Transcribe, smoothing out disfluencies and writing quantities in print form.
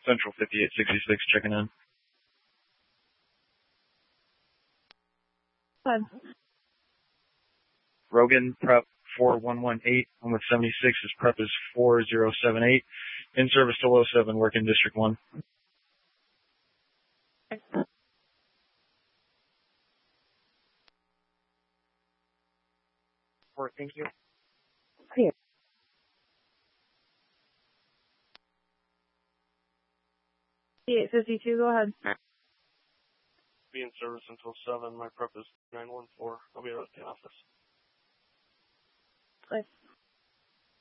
Central 5866 checking in. Rogan, prep 4118, I'm with 76, his prep is 4078. In service to 07, working District 1. Thank you. Clear. $58.52, go ahead. Be in service until 7. My prep is 914. I'll be out at the office.